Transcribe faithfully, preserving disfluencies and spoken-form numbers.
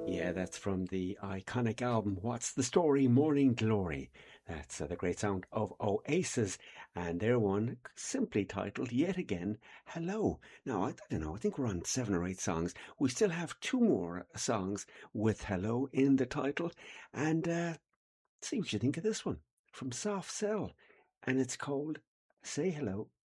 Yeah, that's from the iconic album What's the Story? Morning Glory. That's uh, the great sound of Oasis and their one simply titled yet again Hello. Now, I, I don't know, I think we're on seven or eight songs. We still have two more songs with Hello in the title. And uh, see what you think of this one from Soft Cell. And it's called Say Hello